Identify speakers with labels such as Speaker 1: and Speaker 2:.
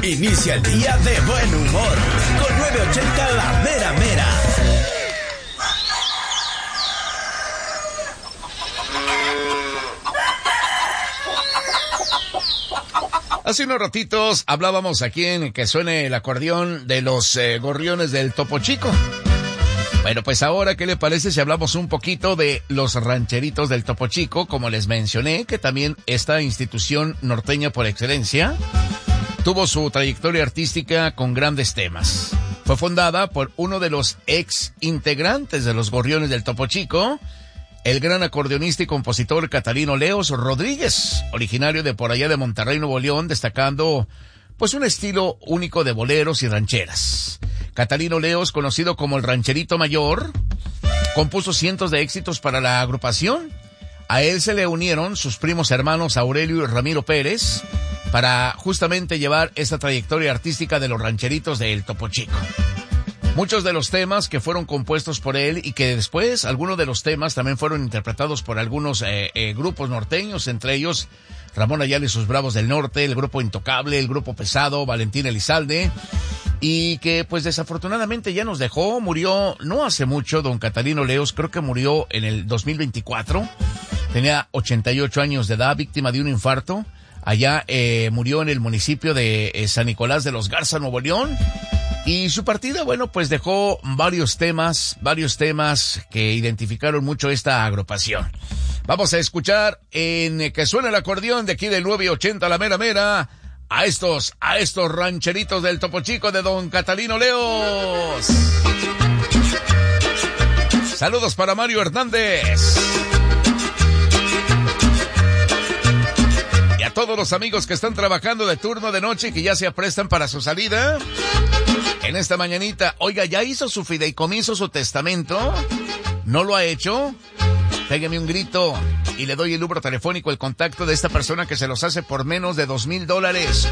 Speaker 1: Inicia el día de buen humor con 980 La Mera Mera.
Speaker 2: Hace unos ratitos hablábamos aquí en Que Suene el Acordeón de los gorriones del Topo Chico. Bueno, pues ahora, ¿qué le parece si hablamos un poquito de los rancheritos del Topo Chico? Como les mencioné, que también esta institución norteña por excelencia tuvo su trayectoria artística con grandes temas. Fue fundada por uno de los ex integrantes de los gorriones del Topo Chico, el gran acordeonista y compositor Catalino Leos Rodríguez, originario de por allá de Monterrey, Nuevo León, destacando pues un estilo único de boleros y rancheras. Catalino Leos, conocido como el Rancherito Mayor, compuso cientos de éxitos para la agrupación. A él se le unieron sus primos hermanos Aurelio y Ramiro Pérez para justamente llevar esta trayectoria artística de los rancheritos del Topo Chico. Muchos de los temas que fueron compuestos por él y que después algunos de los temas también fueron interpretados por algunos grupos norteños, entre ellos Ramón Ayala y sus Bravos del Norte, el Grupo Intocable, el Grupo Pesado, Valentín Elizalde, y que pues desafortunadamente ya nos dejó, murió no hace mucho don Catalino Leos, creo que murió en el 2024, tenía 88 años de edad, víctima de un infarto, allá murió en el municipio de San Nicolás de los Garza, Nuevo León. Y su partida, bueno, pues dejó varios temas que identificaron mucho esta agrupación. Vamos a escuchar en Que Suene el Acordeón de aquí del 980 La Mera Mera a estos rancheritos del Topo Chico de don Catalino Leos. Saludos para Mario Hernández. Y a todos los amigos que están trabajando de turno de noche y que ya se aprestan para su salida. En esta mañanita, oiga, ¿ya hizo su fideicomiso, su testamento? ¿No lo ha hecho? Pégame un grito y le doy el número telefónico, el contacto de esta persona que se los hace por menos de $2,000.